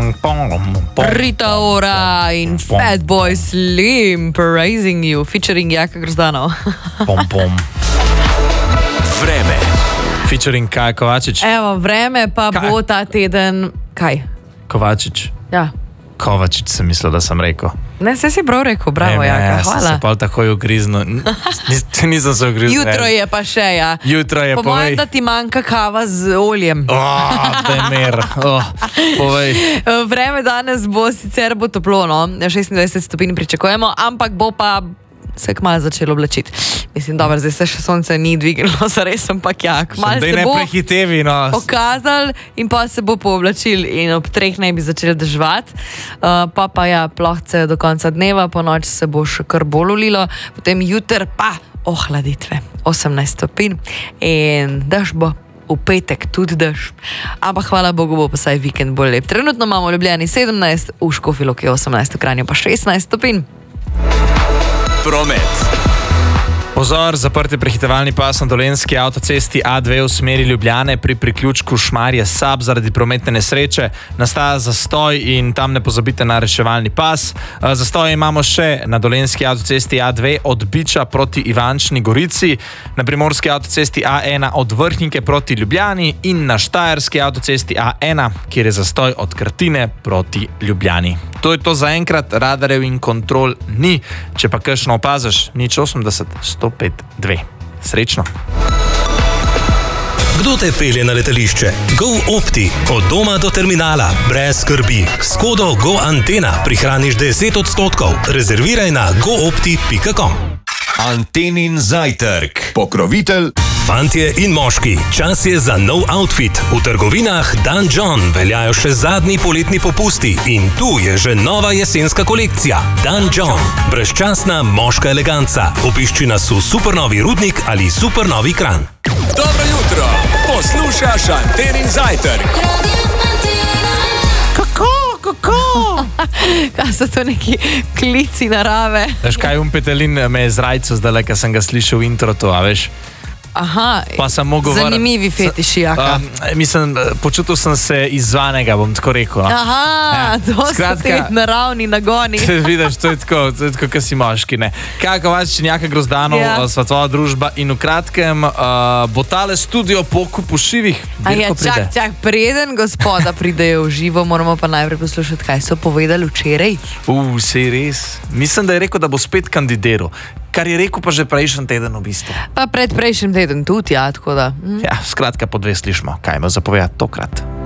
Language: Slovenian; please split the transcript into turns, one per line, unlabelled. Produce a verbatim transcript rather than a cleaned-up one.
Rita Ora in Fatboy Slim Praising You, featuring Jaka Grozdanov.
Pom, pom.
Vreme.
Featuring Kaj Kovačič?
Evo, vreme pa
Kaj?
bo ta teden... Kaj?
Kovačič.
Ja.
Kovačič sem mislil, da sem rekel.
Ne, se si prav rekel, bravo,
Ne,
Jaka,
ne,
hvala.
sem se pa takoj ugriznil. Nisem se ugriznil.
Jutro je pa še, ja.
Jutro je,
Po
povej.
mojem, da ti manjka kava z oljem.
Oh, temer. Oh, povej.
Vreme danes bo sicer bo toplo, no, šestindvajset stopinj pričakujemo, ampak bo pa se kmalu začelo oblačiti. Mislim, dobro, zdaj se še sonce ni dvignilo, zares, ampak ja, kmalu
Dej
se
ne
bo
prehitevi, no.
pokazal in pa se bo pooblačil in ob treh naj bi začeli deževati. Uh, pa pa ja, plohce do konca dneva, po noči se bo še kar bolj ulilo, potem jutr pa ohladitve, osemnajst stopinj in dež bo. V petek tudi dež. Ampak hvala Bogu bo pa saj vikend bolj lep. Trenutno imamo v Ljubljani sedemnajst, v Škofji Loki osemnajst, v Kranju pa šestnajst stopinj.
Promet.
Pozor, zaprti prehitevalni pas na Dolenjski avtocesti A dve v smeri Ljubljane pri priključku Šmarje-Sab zaradi prometne nesreče. Nastaja zastoj in tam ne pozabite na reševalni pas. Zastoj imamo še na Dolenjski avtocesti A dve od Biča proti Ivančni Gorici, na Primorski avtocesti A ena od Vrhnike proti Ljubljani in na Štajerski avtocesti A ena, kjer je zastoj od Krtine proti Ljubljani. To je to za enkrat, radarjev in kontrol ni. Če pa kakšno opaziš, nič osemdeset, sto pet, dve. Srečno.
Kdo te pelje na letališče? Go Opti. Od doma do terminala. Brez skrbi. S kodo Go Antena prihraniš deset odstotkov. Rezerviraj na go opti pika com. Antenin zajtrk. Pokrovitelj. Fantje in moški, čas je za nov outfit. V trgovinah Dan John veljajo še zadnji poletni popusti in tu je že nova jesenska kolekcija. Dan John. Brezčasna moška eleganca. Obišči nas v Supernovi Rudnik ali Supernovi Kranj. Dobro jutro. Poslušaš Antenin zajtrk.
Kako, kako?
Kaj so to neki klici narave?
Veš kaj, um Petelin me je zrajco zdaj, ker sem ga slišal v introtu, a veš?
Aha,
Pa sem mogel var-
zanimivi fetiši, Jaka.
Um, mislim, počutil sem se izzvanega, bom tako rekel. No.
Aha,
Ja,
to so
skratka-
te naravni nagoni.
Vidiš, to je tako, to je tako, kot si moški, ne. Kaj, Kovačič in Jaka Grozdanov,
Ja.
ja. Svetova družba in v kratkem uh, bo tale studio pokupu šivih.
A je,
Dirko pride.
čak, čak, preden gospoda pridejo v živo, moramo pa najprej poslušati, kaj so povedali včeraj.
Uh, sej res. Mislim, da je rekel, da bo spet kandidiral. Kar je rekel pa že prejšnji teden v bistvu.
Pa pred prejšnjim teden tudi, ja, tako da. Hm.
Ja, skratka, po dve slišimo, kaj ima zapovedati tokrat.